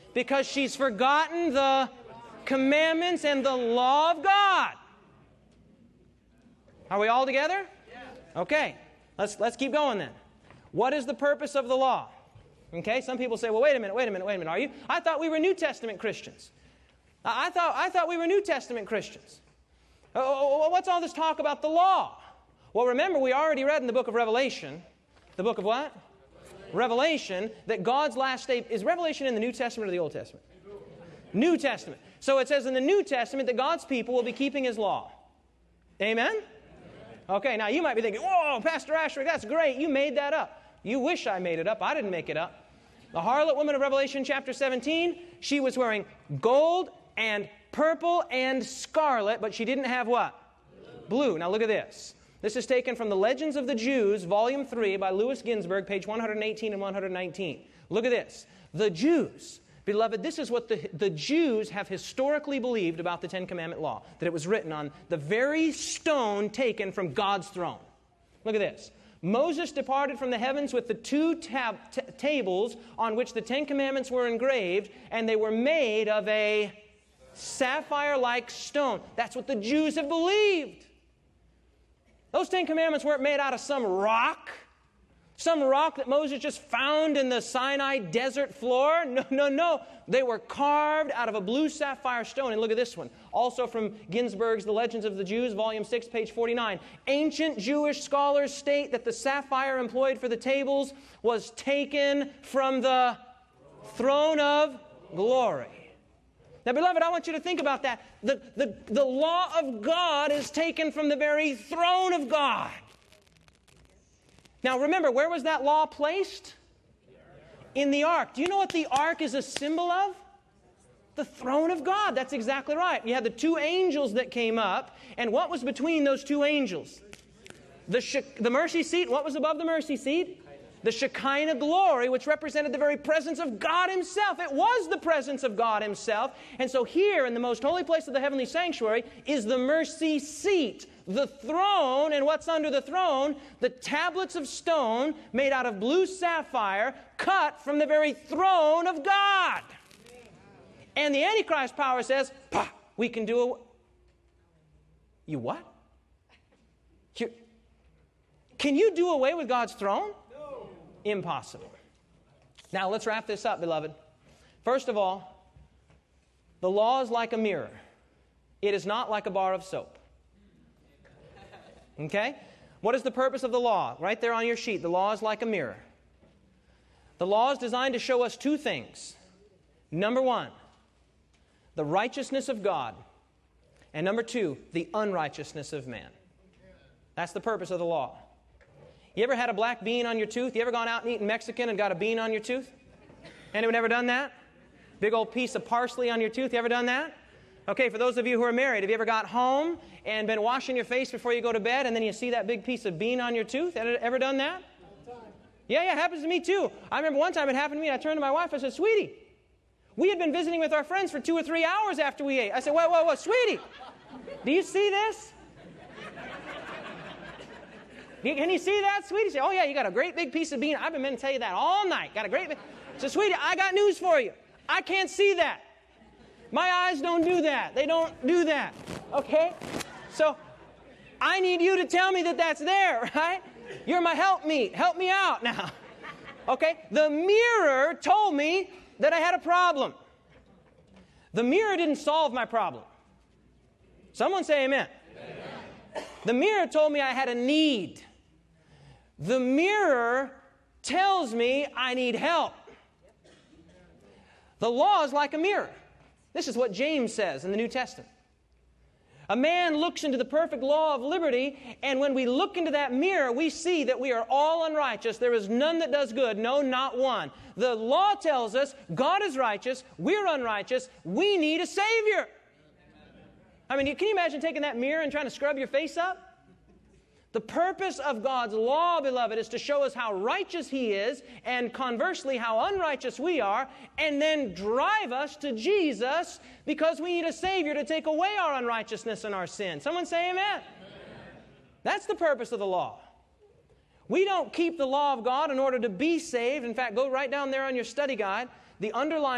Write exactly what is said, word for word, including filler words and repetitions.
Because she's forgotten the commandments and the law of God. Are we all together? Okay, let's, let's keep going then. What is the purpose of the law? Okay, some people say, well, wait a minute, wait a minute, wait a minute, are you? I thought we were New Testament Christians. I thought, I thought we were New Testament Christians. Oh, what's all this talk about the law? Well, remember, we already read in the book of Revelation, the book of what? Revelation, that God's last day, is Revelation in the New Testament or the Old Testament? New Testament. So it says in the New Testament that God's people will be keeping His law. Amen? Okay, now you might be thinking, whoa, Pastor Asherick, that's great. You made that up. You wish I made it up. I didn't make it up. The harlot woman of Revelation chapter seventeen, she was wearing gold and purple and scarlet, but she didn't have what? Blue. Now look at this. This is taken from the Legends of the Jews, volume three, by Louis Ginsberg, page one hundred eighteen and one hundred nineteen. Look at this. The Jews, beloved, this is what the, the Jews have historically believed about the Ten Commandment law, that it was written on the very stone taken from God's throne. Look at this. Moses departed from the heavens with the two tab t tables on which the Ten Commandments were engraved, and they were made of a sapphire-like stone. That's what the Jews have believed. Those Ten Commandments weren't made out of some rock, some rock that Moses just found in the Sinai desert floor. No, no, no. They were carved out of a blue sapphire stone. And look at this one. Also from Ginsberg's The Legends of the Jews, volume six, page forty-nine. Ancient Jewish scholars state that the sapphire employed for the tables was taken from the throne of glory. Now, beloved, I want you to think about that. The, the, the law of God is taken from the very throne of God. Now, remember, where was that law placed? In the ark. Do you know what the ark is a symbol of? The throne of God. That's exactly right. You had the two angels that came up, and what was between those two angels? The, the mercy seat. What was above the mercy seat? The Shekinah glory, which represented the very presence of God Himself. It was the presence of God Himself. And so here in the most holy place of the heavenly sanctuary is the mercy seat, the throne. And what's under the throne? The tablets of stone made out of blue sapphire, cut from the very throne of God. And the Antichrist power says, pah, we can do a... You what? You... Can you do away with God's throne? Impossible. Now, let's wrap this up, beloved. First of all, the law is like a mirror. It is not like a bar of soap. Okay? What is the purpose of the law? Right there on your sheet. The law is like a mirror. The law is designed to show us two things. Number one, the righteousness of God. And number two, the unrighteousness of man. That's the purpose of the law. You ever had a black bean on your tooth? You ever gone out and eaten Mexican and got a bean on your tooth? Anyone ever done that? Big old piece of parsley on your tooth? You ever done that? Okay, for those of you who are married, have you ever got home and been washing your face before you go to bed and then you see that big piece of bean on your tooth? Ever done that? Yeah, yeah, it happens to me too. I remember one time it happened to me. I turned to my wife. I said, sweetie, we had been visiting with our friends for two or three hours after we ate. I said, whoa, whoa, whoa, sweetie, do you see this? Can you see that, sweetie? Say, oh, yeah, you got a great big piece of bean. I've been meaning to tell you that all night. Got a great big... So, sweetie, I got news for you. I can't see that. My eyes don't do that. They don't do that. Okay? So, I need you to tell me that that's there, right? You're my helpmeet. Help me out now. Okay? The mirror told me that I had a problem. The mirror didn't solve my problem. Someone say amen. Amen. The mirror told me I had a need. The mirror tells me I need help. The law is like a mirror. This is what James says in the New Testament. A man looks into the perfect law of liberty, and when we look into that mirror, we see that we are all unrighteous. There is none that does good, no, not one. The law tells us God is righteous, we're unrighteous, we need a Savior. I mean, can you imagine taking that mirror and trying to scrub your face up? The purpose of God's law, beloved, is to show us how righteous He is, and conversely, how unrighteous we are, and then drive us to Jesus because we need a Savior to take away our unrighteousness and our sin. Someone say amen. Amen. That's the purpose of the law. We don't keep the law of God in order to be saved. In fact, go right down there on your study guide. The underlined